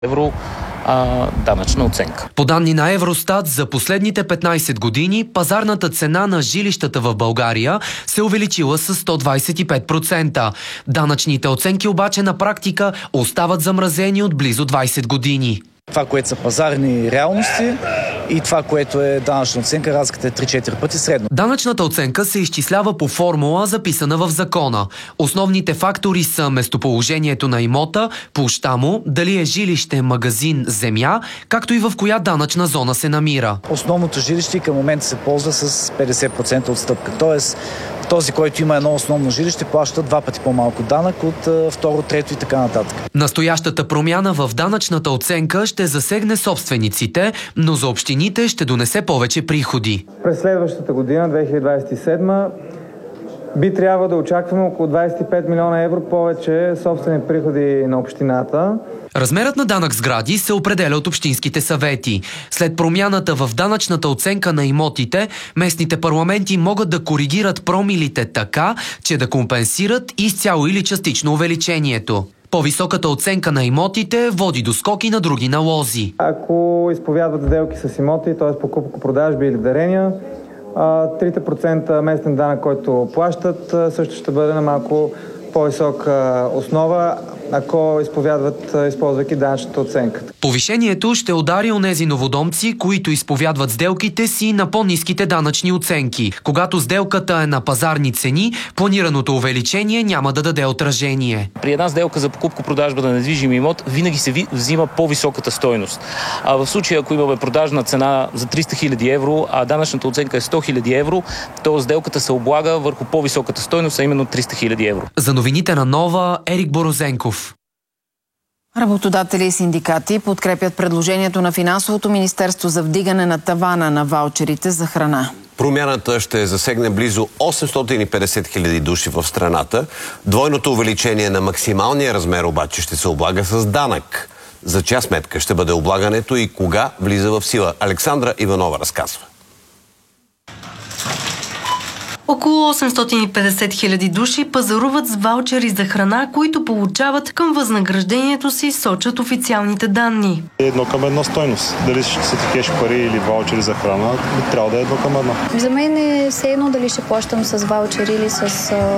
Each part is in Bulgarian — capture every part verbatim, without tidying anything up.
евро а, данъчна оценка. По данни на Евростат, за последните петнайсет години пазарната цена на жилищата в България се увеличила с сто двайсет и пет процента. Данъчните оценки обаче на практика остават замразени от близо двайсет години. Това, което са пазарни реалности и това, което е данъчна оценка, разликата е три-четири пъти средно. Данъчната оценка се изчислява по формула, записана в закона. Основните фактори са местоположението на имота, площта му, дали е жилище, магазин, земя, както и в коя данъчна зона се намира. Основното жилище към момента се ползва с петдесет процента отстъпка. Тоест, този, който има едно основно жилище, плаща два пъти по-малко данък от второ, трето и така нататък. Настоящата промяна в данъчната оценка ще засегне собствениците, но за общините ще донесе повече приходи. През следващата година, две хиляди двайсет и седма, би трябвало да очакваме около двайсет и пет милиона евро повече собствени приходи на общината. Размерът на данък сгради се определя от общинските съвети. След промяната в данъчната оценка на имотите, местните парламенти могат да коригират промилите така, че да компенсират изцяло или частично увеличението. По-високата оценка на имотите води до скоки на други налози. Ако изповядват сделки с имоти, т.е. покупко-продажби или дарения, трите процента местен данък, който плащат, също ще бъде на малко по-висока основа, ако изповядват, използвайки данъчната оценка. Повишението ще удари онези новодомци, които изповядват сделките си на по-ниските данъчни оценки. Когато сделката е на пазарни цени, планираното увеличение няма да даде отражение. При една сделка за покупко-продажба на недвижим имот винаги се взима по-високата стойност. А в случая, ако имаме продажна цена за триста хиляди евро, а данъчната оценка е сто хиляди евро, то сделката се облага върху по-високата стойност, а именно триста хиляди евро. За новините на Нова, Ерик Борозенков. Работодатели и синдикати подкрепят предложението на Финансовото министерство за вдигане на тавана на ваучерите за храна. Промяната ще засегне близо осемстотин и петдесет хиляди души в страната. Двойното увеличение на максималния размер обаче ще се облага с данък. За чия сметка ще бъде облагането и кога влиза в сила? Александра Иванова разказва. Около осемстотин и петдесет хиляди души пазаруват с ваучери за храна, които получават към възнаграждението си, сочат официалните данни. Едно към едно стойност. Дали ще са кеш пари или ваучери за храна, би трябва да е едно към едно. За мен е все едно дали ще плащам с ваучери или с...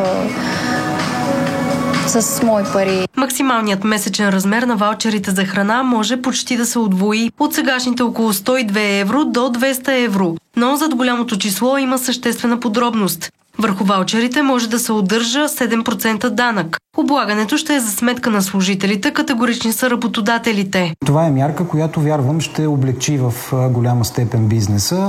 с мои пари. Максималният месечен размер на ваучерите за храна може почти да се удвои от сегашните около сто и две евро до двеста евро. Но зад голямото число има съществена подробност. Върху ваучерите може да се удържа седем процента данък. Облагането ще е за сметка на служителите, категорични са работодателите. Това е мярка, която вярвам ще облегчи в голяма степен бизнеса.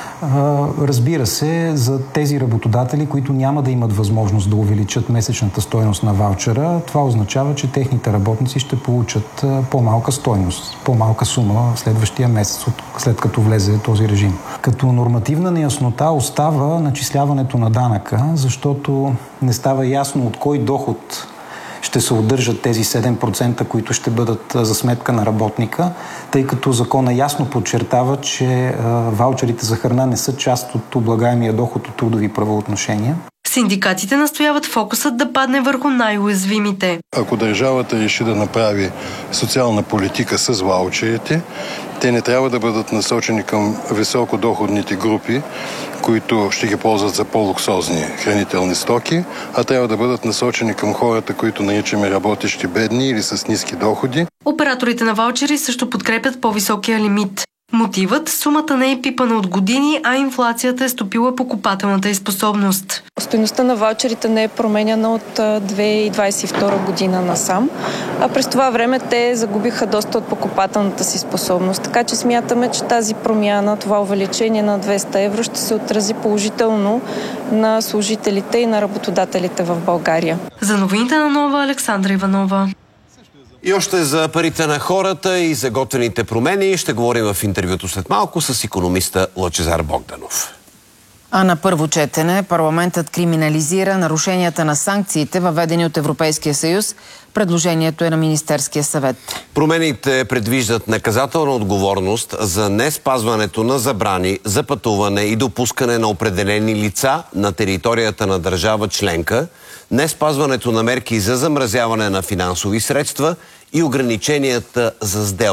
Разбира се, за тези работодатели, които няма да имат възможност да увеличат месечната стойност на ваучера, това означава, че техните работници ще получат по-малка стойност, по-малка сума в следващия месец, след като влезе този режим. Като нормативна неяснота остава начисляването на данъка, защото не става ясно от кой доход ще се удържат тези седем процента, които ще бъдат за сметка на работника, тъй като закона ясно подчертава, че ваучерите за храна не са част от облагаемия доход от трудови правоотношения. Синдикатите настояват фокусът да падне върху най-уязвимите. Ако държавата реши да направи социална политика с ваучерите, те не трябва да бъдат насочени към високодоходните групи, които ще ги ползват за по-луксозни хранителни стоки, а трябва да бъдат насочени към хората, които наричаме работещи бедни или с ниски доходи. Операторите на ваучери също подкрепят по-високия лимит. Мотивът – сумата не е пипана от години, а инфлацията е стопила покупателната й способност. Стойността на ваучерите не е променяна от две хиляди двадесет и втора година насам, а през това време те загубиха доста от покупателната си способност. Така че смятаме, че тази промяна, това увеличение на двеста евро ще се отрази положително на служителите и на работодателите в България. За новините на Нова, Александра Иванова. И още за парите на хората и за готвените промени ще говорим в интервюто след малко с икономиста Лъчезар Богданов. А на първо четене парламентът криминализира нарушенията на санкциите, въведени от Европейския съюз. Предложението е на Министерския съвет. Промените предвиждат наказателна отговорност за не спазването на забрани за пътуване и допускане на определени лица на територията на държава членка, не спазването на мерки за замразяване на финансови средства и ограниченията за сделки.